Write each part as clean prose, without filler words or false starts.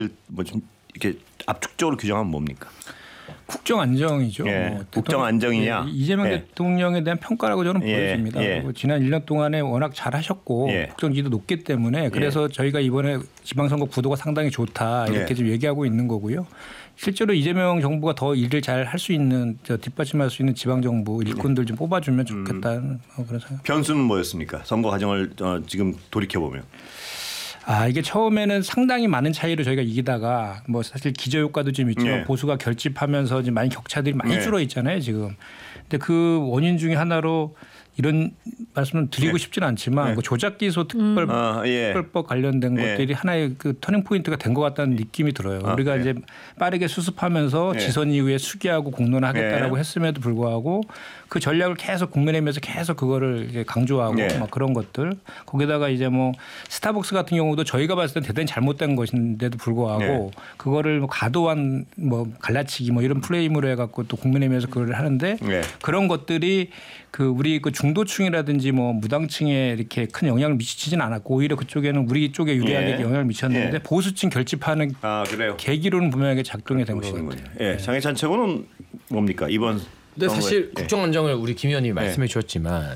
뭐 좀 이렇게 압축적으로 규정하면 뭡니까? 국정 안정이죠. 예, 국정 안정이냐? 이재명 예. 대통령에 대한 평가라고 저는 보여집니다. 예. 그리고 지난 1년 동안에 워낙 잘하셨고 예. 국정지도 높기 때문에 그래서 저희가 이번에 지방선거 구도가 상당히 좋다 이렇게 지금 얘기하고 있는 거고요. 실제로 이재명 정부가 더 일을 잘 할 수 있는 뒷받침할 수 있는 지방정부 일꾼들 좀 뽑아주면 좋겠다는 그런 생각. 변수는 뭐였습니까? 선거 과정을 지금 돌이켜 보면. 이게 처음에는 상당히 많은 차이로 저희가 이기다가 뭐 사실 기저효과도 좀 있죠. 네. 보수가 결집하면서 지금 많이 격차들이 많이 네. 줄어 있잖아요 지금. 근데 그 원인 중에 하나로 이런 말씀을 드리고 싶지는 않지만 그 조작기소 특별법 관련된 것들이 하나의 그 터닝 포인트가 된 것 같다는 느낌이 들어요. 우리가 이제 빠르게 수습하면서 지선 이후에 수기하고 공론화하겠다라고 했음에도 불구하고 그 전략을 계속 국민의힘에서 계속 그거를 이제 강조하고 막 그런 것들. 거기다가 이제 뭐 스타벅스 같은 경우도 저희가 봤을 때 대단히 잘못된 것인데도 불구하고 그거를 뭐 과도한 뭐 갈라치기 뭐 이런 프레임으로 해갖고 또 국민의힘에서 그걸 하는데 그런 것들이 그 우리 그 중도층이라든지 뭐 무당층에 이렇게 큰 영향을 미치지는 않았고 오히려 그쪽에는 우리 쪽에 유리하게 영향을 미쳤는데 보수층 결집하는 계기로는 분명하게 작동이 된 거거든요. 장해찬 최고는 뭡니까 이번? 근데 사실 국정 안정을 우리 김 의원님이 말씀해 주셨지만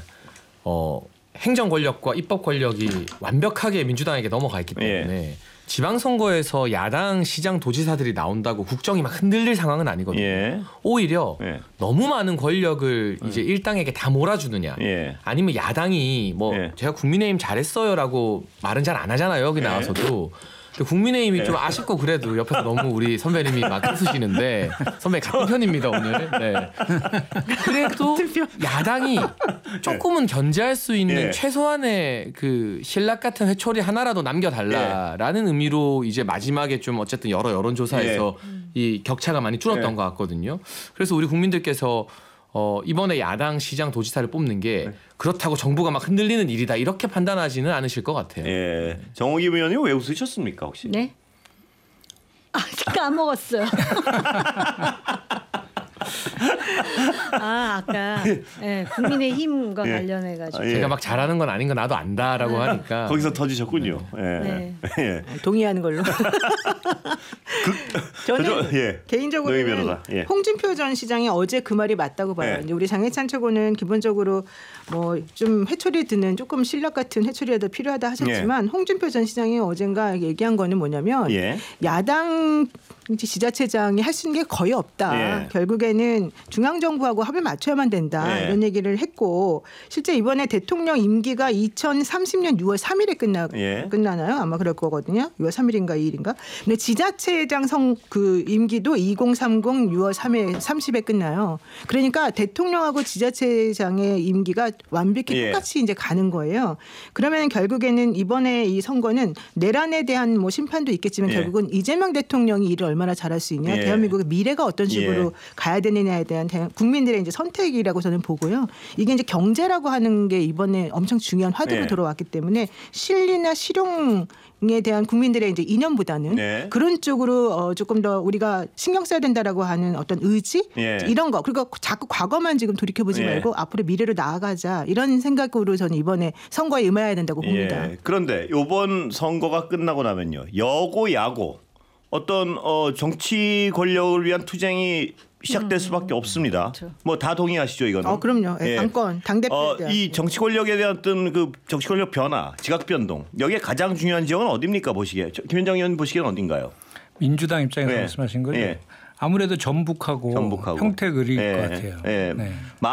행정 권력과 입법 권력이 완벽하게 민주당에게 넘어가 있기 때문에 지방선거에서 야당 시장 도지사들이 나온다고 국정이 막 흔들릴 상황은 아니거든요. 오히려 너무 많은 권력을 이제 일당에게 다 몰아주느냐 아니면 야당이 뭐 제가 국민의힘 잘했어요라고 말은 잘 안 하잖아요. 여기 나와서도. 국민의힘이 좀 아쉽고 그래도 옆에서 너무 우리 선배님이 막 웃으시는데 선배 같은 편입니다 오늘. 그래도 야당이 조금은 견제할 수 있는 최소한의 그 신락 같은 회초리 하나라도 남겨달라라는 의미로 이제 마지막에 좀 어쨌든 여러 여론조사에서 이 격차가 많이 줄었던 것 같거든요. 그래서 우리 국민들께서 이번에 야당 시장 도지사를 뽑는 게 그렇다고 정부가 막 흔들리는 일이다 이렇게 판단하지는 않으실 것 같아요. 정호기 의원님 왜 웃으셨습니까 혹시? 네? 까먹었어요. 아까 국민의힘과 관련해가지고 제가 막 잘하는 건 아닌 거 나도 안다라고 하니까 거기서 터지셨군요. 동의하는 걸로. 저는 개인적으로는 홍준표 전 시장이 어제 그 말이 맞다고 봐요. 이제 우리 장해찬 최고는 기본적으로 뭐 좀 회초리 드는 조금 실력 같은 회초리라도 필요하다 하셨지만 홍준표 전 시장이 어젠가 얘기한 거는 뭐냐면 야당 지자체장이 할 수 있는 게 거의 없다. 결국에는 중앙정부하고 합을 맞춰야만 된다. 이런 얘기를 했고 실제 이번에 대통령 임기가 2030년 6월 3일에 끝나나요? 아마 그럴 거거든요. 6월 3일인가 2일인가. 근데 지자체장 그 임기도 2030 6월 3일 30에 끝나요. 그러니까 대통령하고 지자체장의 임기가 완벽히 똑같이 이제 가는 거예요. 그러면 결국에는 이번에 이 선거는 내란에 대한 뭐 심판도 있겠지만 결국은 이재명 대통령이 일을 얼마나 잘할 수 있냐, 대한민국의 미래가 어떤 식으로 가야 되느냐에 대한 국민들의 이제 선택이라고 저는 보고요. 이게 이제 경제라고 하는 게 이번에 엄청 중요한 화두로 돌아왔기 때문에 실리나 실용에 대한 국민들의 이제 이념보다는 그런 쪽으로 조금 더 우리가 신경 써야 된다라고 하는 어떤 의지 이런 거 그리고 자꾸 과거만 지금 돌이켜보지 말고 앞으로 미래로 나아가자 이런 생각으로 저는 이번에 선거에 임해야 된다고 봅니다. 그런데 이번 선거가 끝나고 나면요 여고 야고 어떤 정치 권력을 위한 투쟁이 시작될 수밖에 없습니다. 그렇죠. 뭐 다 동의하시죠 이거는? 그럼요. 당권, 당대표에 대한. 이 정치 권력에 대한 어떤 그 정치 권력 변화, 지각 변동 여기에 가장 중요한 지역은 어디입니까 보시기에? 김현정 의원 보시기에는 어딘가요? 민주당 입장에서 말씀하신 거죠? 아무래도 전북하고 평택을일 것 같아요.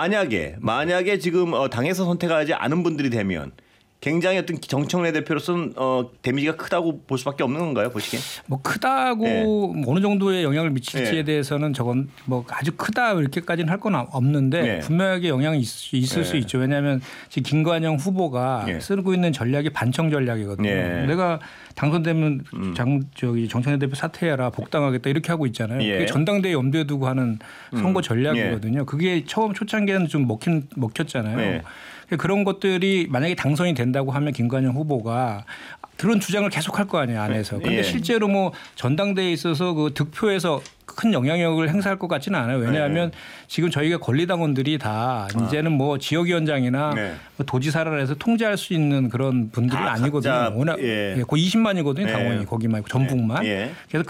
만약에 지금 당에서 선택하지 않은 분들이 되면 굉장히 어떤 정청래 대표로서는 데미지가 크다고 볼 수밖에 없는 건가요, 보시기에? 뭐 크다고 어느 정도의 영향을 미칠지에 대해서는 저건 뭐 아주 크다 이렇게까지는 할 건 없는데 분명하게 영향이 있을 수 있죠. 왜냐하면 지금 김관영 후보가 쓰고 있는 전략이 반청 전략이거든요. 내가 당선되면 정청래 대표 사퇴해라, 복당하겠다 이렇게 하고 있잖아요. 그게 전당대회 염두에 두고 하는 선거 전략이거든요. 그게 처음 초창기에는 좀 먹혔잖아요. 그런 것들이 만약에 당선이 된다고 하면 김관영 후보가 그런 주장을 계속할 거 아니에요 안에서. 그런데 실제로 뭐 전당대회에 있어서 그 득표에서 큰 영향력을 행사할 것 같지는 않아요. 왜냐하면 지금 저희가 권리당원들이 다 이제는 뭐 지역위원장이나 도지사라 해서 통제할 수 있는 그런 분들이 아니거든요. 워낙 그 20만이거든요. 당원이 거기만 있고 전북만. 그래서